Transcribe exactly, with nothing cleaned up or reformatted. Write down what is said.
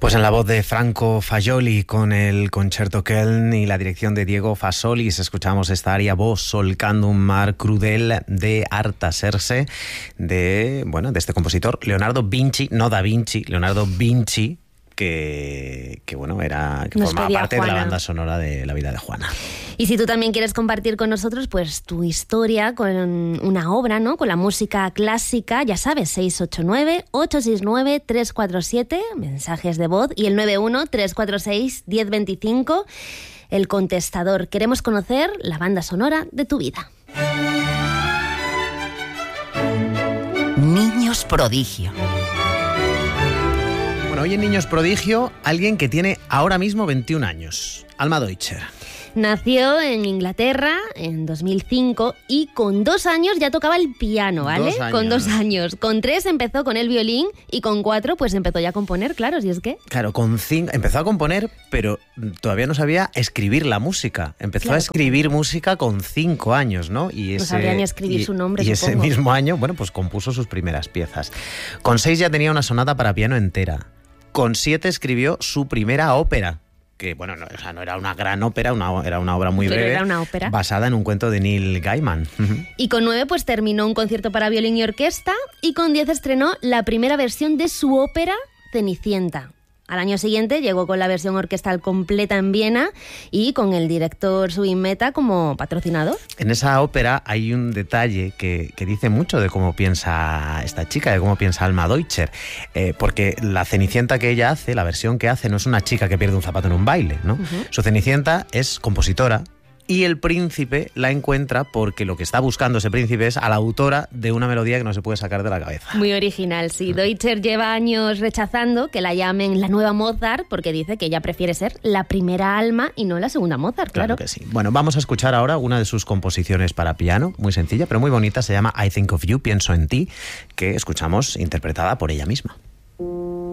Pues en la voz de Franco Fagioli, con el Concerto Köln y la dirección de Diego Fasolis, escuchamos esta aria Vos solcando un mar crudel de Artaserse, de, bueno, de este compositor Leonardo Vinci, no Da Vinci, Leonardo Vinci, que, que bueno, era que formaba parte de la banda sonora de La vida de Juana. Y si tú también quieres compartir con nosotros pues tu historia con una obra, ¿no? Con la música clásica, ya sabes, seis ocho nueve, ocho seis nueve, tres cuatro siete, mensajes de voz, y el nueve uno, tres cuatro seis, uno cero dos cinco, el contestador. Queremos conocer la banda sonora de tu vida. Niños prodigio. Bueno, hoy en Niños Prodigio, alguien que tiene ahora mismo veintiún años, Alma Deutscher. Nació en Inglaterra en dos mil cinco y con dos años ya tocaba el piano, ¿vale? Dos años. Con dos años. Con tres empezó con el violín y con cuatro pues empezó ya a componer, claro, si es que... Claro, con cinco empezó a componer, pero todavía no sabía escribir la música. Empezó claro, a escribir como... música con cinco años, ¿no? Y ese, no sabría ni escribir y, su nombre, Y supongo. ese mismo año, bueno, pues compuso sus primeras piezas. Con seis ya tenía una sonata para piano entera. Con siete escribió su primera ópera, que bueno, no, o sea, no era una gran ópera, una, era una obra muy Pero breve, era una ópera basada en un cuento de Neil Gaiman. Y con nueve pues terminó un concierto para violín y orquesta, y con diez estrenó la primera versión de su ópera Cenicienta. Al año siguiente llegó con la versión orquestal completa en Viena y con el director Subin Mehta como patrocinador. En esa ópera hay un detalle que, que dice mucho de cómo piensa esta chica, de cómo piensa Alma Deutscher, eh, porque la Cenicienta que ella hace, la versión que hace, no es una chica que pierde un zapato en un baile, ¿no? Uh-huh. Su Cenicienta es compositora, y el príncipe la encuentra porque lo que está buscando ese príncipe es a la autora de una melodía que no se puede sacar de la cabeza. Muy original, sí. Deutscher lleva años rechazando que la llamen la nueva Mozart porque dice que ella prefiere ser la primera Alma y no la segunda Mozart, claro. Claro que sí. Bueno, vamos a escuchar ahora una de sus composiciones para piano, muy sencilla, pero muy bonita, se llama I Think of You, pienso en ti, que escuchamos interpretada por ella misma.